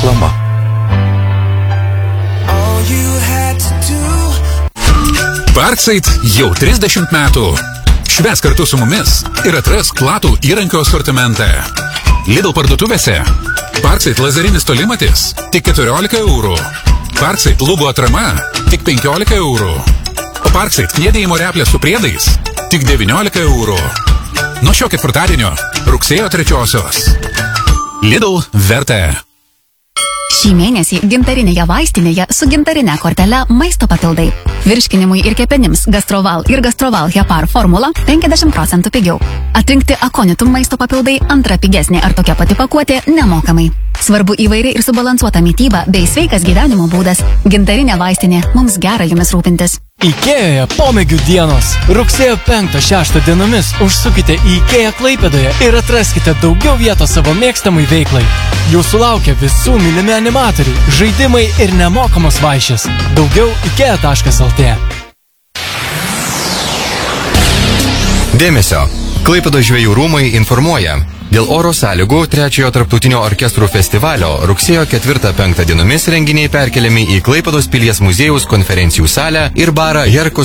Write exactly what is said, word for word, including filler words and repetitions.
reklama. Parkside jau trisdešimt metų. Švęs kartu su mumis ir atrask platų įrankio asortimentą. Lidl parduotuvėse Parkside lazerinis tolimatis tik keturiolika eurų. Parkside lubų atrama tik penkiolika eurų. O Parkside kniedėjimo replė su priedais tik devyniolika eurų. Nuo šio ketvirtadienio rugsėjo trečiosios. Lidl verta. Šį mėnesį gintarinėje vaistinėje su gintarinė kortele maisto papildai. Virškinimui ir kepenims Gastroval ir Gastroval Hepar formula penkiasdešimt procentų pigiau. Atrinkti Akonitum maisto papildai antra pigesnė ar tokia pati pakuotė nemokamai. Svarbu įvairi ir subalansuota mityba bei sveikas gyvenimo būdas. Gintarinė vaistinė, mums gera jumis rūpintis. Ikėjoje pomėgių dienos. Rugsėjo penktą šeštą dienomis užsukite į Ikėją Klaipėdoje ir atraskite daugiau vietos savo mėgstamai veiklai. Jūsų laukia visų mylimi animatoriai, žaidimai ir nemokamos vaišės. Daugiau ikėja taškas lt. Dėmesio! Klaipėdos žvejų rūmai informuoja. Dėl oro sąlygų trečiojo tarptautinio orkestrų festivalio rugsėjo ketvirtą penktą dienomis renginiai perkeliami į Klaipėdos pilies muziejaus konferencijų salę ir barą Herkus